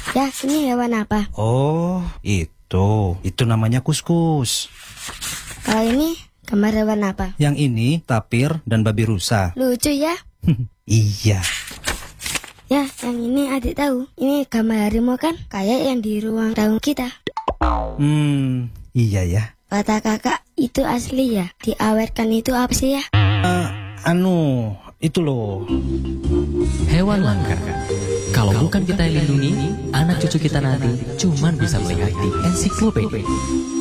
Ya, ini hewan apa? Oh, itu namanya kuskus. Kalau ini gambar hewan apa? Yang ini tapir dan babi rusa. Lucu ya. Iya. Ya, yang ini adik tahu. Ini gambar harimau kan? Kayak yang di ruang tamu kita. Iya ya. Kata kakak, itu asli ya? Diawetkan itu apa sih ya? Itu loh. Hewan langka. Kalau bukan kita yang lindungi, anak cucu kita nanti cuman bisa melihat di ensiklopedia.